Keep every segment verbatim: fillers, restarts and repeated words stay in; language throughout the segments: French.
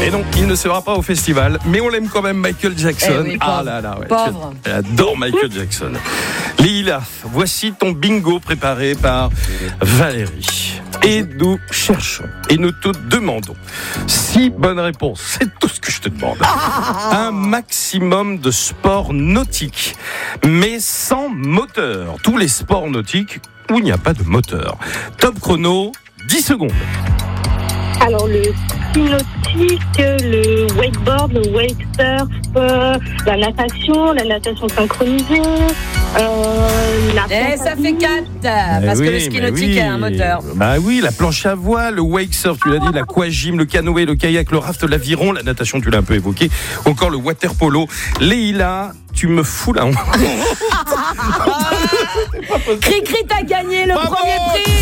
Et non, il ne sera pas au festival, mais on l'aime quand même, Michael Jackson. Eh oui, ah là là, ouais. Pauvre. J'adore Michael Jackson. Lila, voici ton bingo préparé par Valérie. Et nous cherchons, et nous te demandons, six bonnes réponses, c'est tout ce que je te demande. Un maximum de sports nautiques, mais sans moteur. Tous les sports nautiques où il n'y a pas de moteur. Top chrono, dix secondes. Alors, le ski nautique, le wakeboard, le wake surf, euh, la natation, la natation synchronisée, euh, la Et ça fait quatre, parce oui, que le ski nautique oui. a un moteur. Bah oui, la planche à voile, le wake surf, tu l'as dit, l'aquagym, le canoë, le kayak, le raft, l'aviron, la natation, tu l'as un peu évoqué, encore le water polo. Leïla, tu me fous la honte. Cri-cri, t'as gagné le Bravo. premier prix.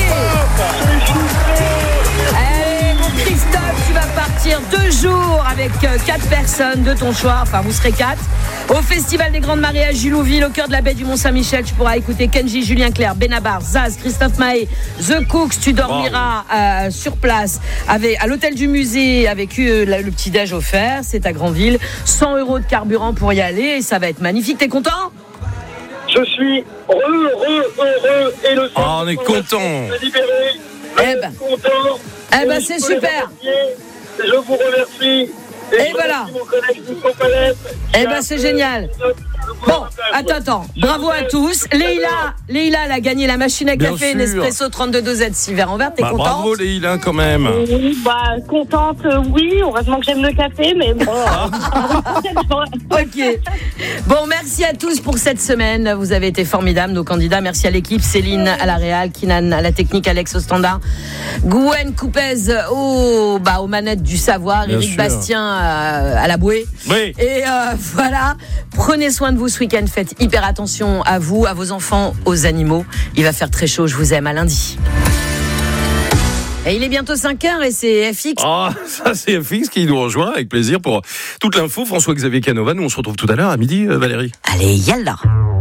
Allez, mon Christophe, tu vas partir deux jours avec euh, quatre personnes de ton choix. Enfin, vous serez quatre. Au Festival des Grandes Marées à Julouville, au cœur de la baie du Mont-Saint-Michel. Tu pourras écouter Kenji, Julien Clerc, Benabar, Zaz, Christophe Mahé, The Cooks. Tu dormiras euh, sur place avec, à l'hôtel du musée avec euh, le, le petit-déj offert. C'est à Granville. cent euros de carburant pour y aller. Et ça va être magnifique. T'es content ? Je suis heureux, heureux, heureux. Et le Oh, on est content. libéré. Eh ben. Content. Eh ben, Et c'est je peux les super. remercier. Je vous remercie. Et je voilà. remercie mon collègue Nico Palette. Eh ben, c'est génial. Bon, attends, attends. Bravo à tous. Leïla, Leïla, elle a gagné la machine à Bien café sûr. Nespresso trente-deux dosettes, six verres en verre. T'es Bah, contente ? bravo Leïla quand même. Oui, bah, contente, euh, oui. Heureusement que j'aime le café, mais bon. Ok. Bon, merci à tous pour cette semaine. Vous avez été formidables, nos candidats. Merci à l'équipe. Céline à la réal, Kinan à la technique, Alex au standard, Gwen Coupez au, bah, aux manettes du savoir, Bien Éric sûr. Bastien à, à la bouée. Oui. Et euh, voilà. Prenez soin de vous ce week-end. Faites hyper attention à vous, à vos enfants, aux animaux. Il va faire très chaud. Je vous aime. À lundi. Et il est bientôt cinq heures et c'est F X. Ah, ça c'est F X qui nous rejoint avec plaisir pour toute l'info. François-Xavier Canova, nous on se retrouve tout à l'heure à midi, euh, Valérie. Allez, yallah.